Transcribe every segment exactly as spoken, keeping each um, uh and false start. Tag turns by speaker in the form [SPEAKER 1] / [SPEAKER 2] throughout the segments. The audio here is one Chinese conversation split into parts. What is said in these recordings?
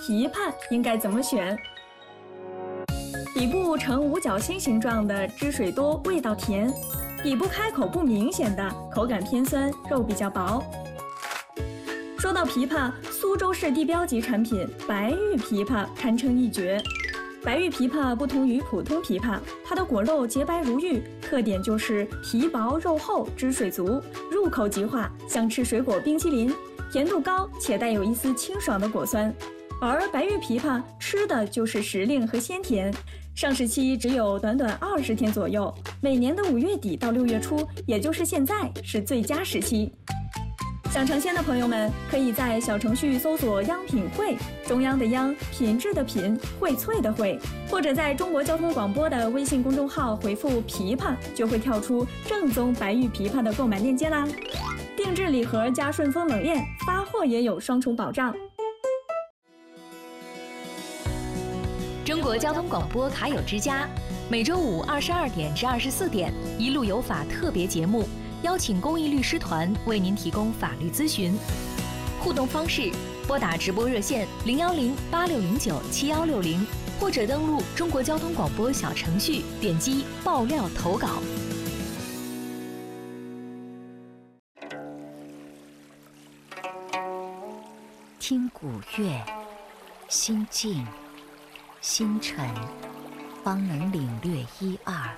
[SPEAKER 1] 琵琶应该怎么选？底部呈五角星形状的，汁水多，味道甜；底部开口不明显的，口感偏酸，肉比较薄。说到琵琶，苏州市地标级产品白玉琵琶堪称一绝。白玉琵琶不同于普通琵琶，它的果肉洁白如玉，特点就是皮薄肉厚，汁水足，入口即化，像吃水果冰淇淋，甜度高且带有一丝清爽的果酸。而白玉琵琶吃的就是时令和鲜甜，上市期只有短短二十天左右，每年的五月底到六月初，也就是现在是最佳时期。想尝鲜的朋友们，可以在小程序搜索央品汇，中央的央，品质的品，荟萃的荟，或者在中国交通广播的微信公众号回复琵琶，就会跳出正宗白玉琵琶的购买链接啦。定制礼盒加顺丰冷链，发货也有双重保障。
[SPEAKER 2] 中国交通广播卡友之家，每周五二十二点至二十四点，一路有法特别节目。邀请公益律师团为您提供法律咨询。互动方式：拨打直播热线零幺零八六零九七幺六零，或者登录中国交通广播小程序，点击爆料投稿。
[SPEAKER 3] 听古乐，心静心沉，方能领略一二。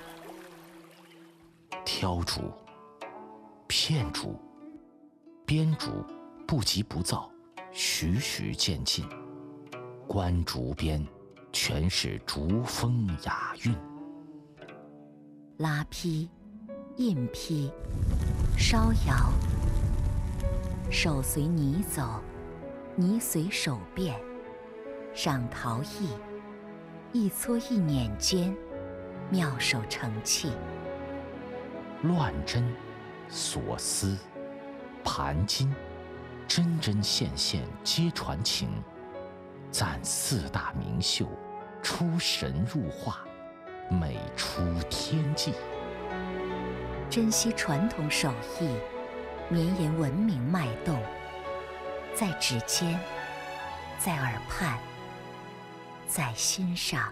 [SPEAKER 4] 挑竹片竹，编竹不急不躁，徐徐渐进。观竹边，全是竹风雅韵。
[SPEAKER 3] 拉坯、印坯、烧窑，手随泥走，泥随手变。赏陶艺，一撮一捻间，妙手成器。
[SPEAKER 4] 乱针锁丝，盘金，针针线线皆传情。赞四大名秀，出神入化，美出天际。
[SPEAKER 3] 珍惜传统手艺，绵延文明脉动，在指尖，在耳畔，在心上。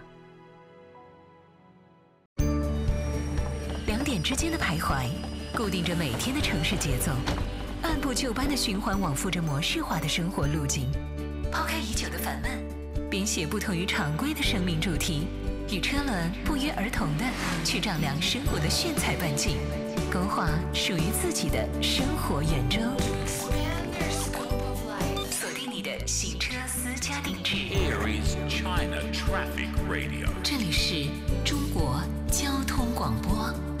[SPEAKER 5] 两点之间的徘徊，固定着每天的城市节奏，按部就班的循环往复着模式化的生活路径。抛开已久的烦闷，编写不同于常规的生命主题，与车轮不约而同的去丈量生活的炫彩半径，勾画属于自己的生活圆周。锁定你的行车私家定制。
[SPEAKER 6] Aries China Traffic Radio。
[SPEAKER 5] 这里是中国交通广播。